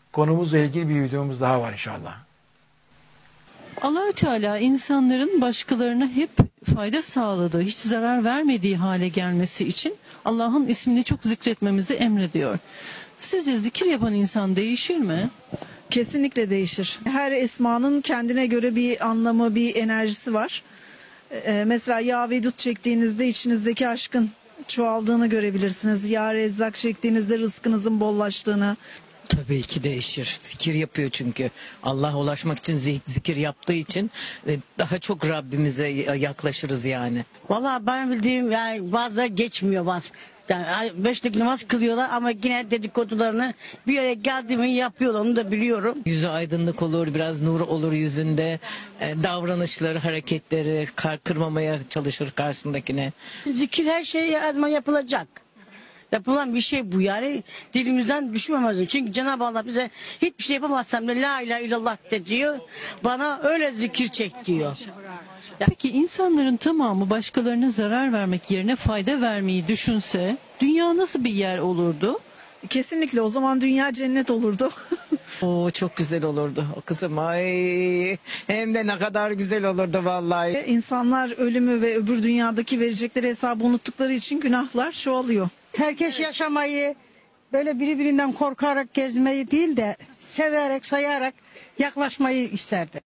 konumuzla ilgili bir videomuz daha var inşallah. Allahü Teala insanların başkalarına hep fayda sağladığı, hiç zarar vermediği hale gelmesi için Allah'ın ismini çok zikretmemizi emrediyor. Sizce zikir yapan insan değişir mi? Kesinlikle değişir. Her esmanın kendine göre bir anlamı, bir enerjisi var. Mesela Ya Vedud çektiğinizde içinizdeki aşkın çoğaldığını görebilirsiniz. Ya Rezzak çektiğinizde rızkınızın bollaştığını. Tabii ki değişir. Zikir yapıyor çünkü. Allah'a ulaşmak için zikir yaptığı için daha çok Rabbimize yaklaşırız yani. Vallahi ben bildiğim yani bazıları geçmiyor bazı. Yani beşlik namaz kılıyorlar ama yine dedikodularını bir yere geldi mi yapıyorlar, onu da biliyorum. Yüzü aydınlık olur, biraz nur olur yüzünde. Davranışları, hareketleri kırmamaya çalışır karşısındakine. Zikir her şey yazma yapılacak. Yapılan bir şey bu yani, dilimizden düşmemez. Çünkü Cenab-ı Allah bize hiçbir şey yapamazsam da la ilahe illallah de diyor. Bana öyle zikir çek diyor. Peki insanların tamamı başkalarına zarar vermek yerine fayda vermeyi düşünse dünya nasıl bir yer olurdu? Kesinlikle o zaman dünya cennet olurdu. Oo, çok güzel olurdu o kızım. Ay, hem de ne kadar güzel olurdu vallahi. İnsanlar ölümü ve öbür dünyadaki verecekleri hesabı unuttukları için günahlar çoğalıyor. Herkes yaşamayı böyle birbirinden korkarak gezmeyi değil de severek, sayarak yaklaşmayı isterdi.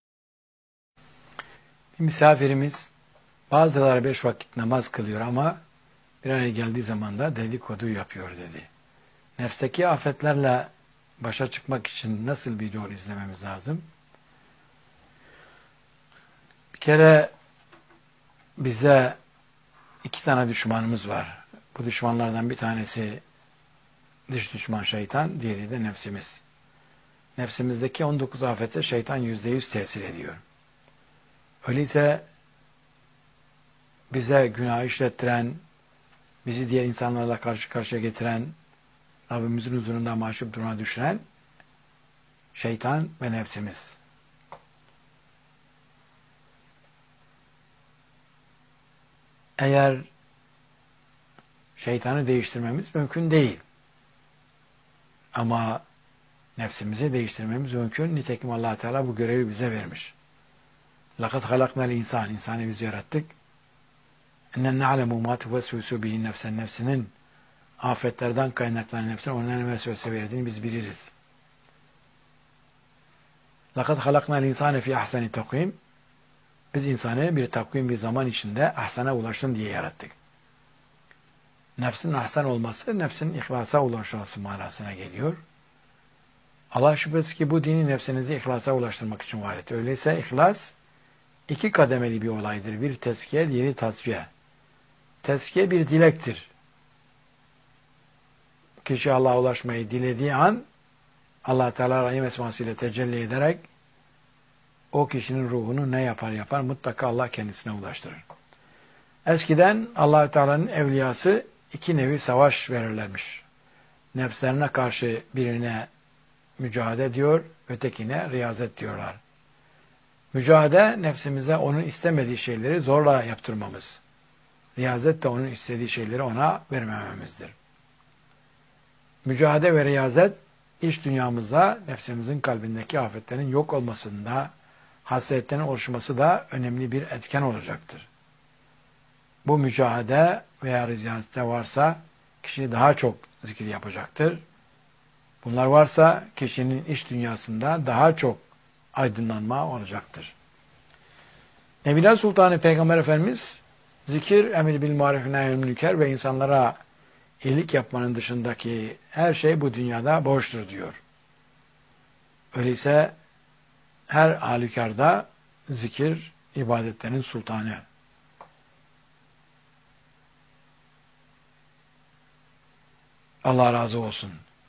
Bir misafirimiz bazıları 5 vakit namaz kılıyor ama bir araya geldiği zaman da dedikodu yapıyor dedi. Nefsteki afetlerle başa çıkmak için nasıl bir yol izlememiz lazım? Bir kere bize 2 tane düşmanımız var. Bu düşmanlardan bir tanesi dış düşman şeytan, diğeri de nefsimiz. Nefsimizdeki 19 afete şeytan %100 tesir ediyor. Öyleyse bize günah işlettiren, bizi diğer insanlarla karşı karşıya getiren, Rabbimizin huzurunda mahcup duruma düşüren şeytan ve nefsimiz. Eğer şeytanı değiştirmemiz mümkün değil. Ama nefsimizi değiştirmemiz mümkün. Nitekim Allah Teala bu görevi bize vermiş. لَقَدْ خَلَقْنَا الْاِنْسَانِ İnsanı biz yarattık. اَنَّنْ نَعْلَمُ مَا تُوَسْوِسُ بِهِ nefsen nefsinin afetlerden kaynaklanan nefsinin onun vesvese verdiğini biz biliriz. لَقَدْ خَلَقْنَا الْاِنْسَانِ فِي اَحْسَنِ تَقْوِيمٍ Biz insanı bir takvim, bir zaman içinde ahsana ulaşsın diye yarattık. Nefsin ahsan olması, nefsin ihlasa ulaşması manasına geliyor. Allah şüphesiz ki bu dini nefsinizi ihlasa ulaştırmak için var etti. Öyleyse ihlas 2 kademeli bir olaydır. Bir tezkiye, diğeri tasfiye. Tezkiye bir dilektir. Kişi Allah'a ulaşmayı dilediği an Allah Teala Rahim esmasıyla tecelli ederek o kişinin ruhunu ne yapar mutlaka Allah kendisine ulaştırır. Eskiden Allah Teala'nın evliyası 2 nevi savaş verirlermiş. Nefslerine karşı birine mücadele diyor, ötekine riyazet diyorlar. Mücadele nefsimize onun istemediği şeyleri zorla yaptırmamız. Riyazet de onun istediği şeyleri ona vermememizdir. Mücadele ve riyazet iç dünyamızda nefsimizin kalbindeki afetlerin yok olmasında, hasletlerin oluşması da önemli bir etken olacaktır. Bu mücadele veya riyazette varsa kişi daha çok zikir yapacaktır. Bunlar varsa kişinin iç dünyasında daha çok aydınlanma olacaktır. Nebiler Sultanı Peygamber Efendimiz zikir, emir bil maruf nehyül münker ve insanlara iyilik yapmanın dışındaki her şey bu dünyada boştur diyor. Öyleyse her halükarda zikir ibadetlerin sultanı. Allah razı olsun.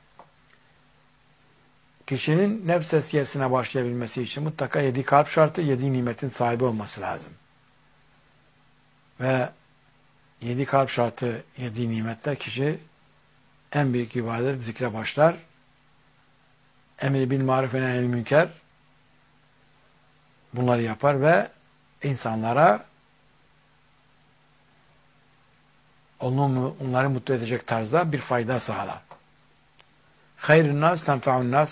Kişinin nefs tezkiyesine başlayabilmesi için mutlaka 7 kalp şartı, 7 nimetin sahibi olması lazım. Ve 7 kalp şartı, 7 nimette kişi en büyük ibadet zikre başlar. Emri bil maruf ve nehyül münker bunları yapar ve insanlara onları mutlu edecek tarzda bir fayda sağlar. Hayrun nas tenfa'un nas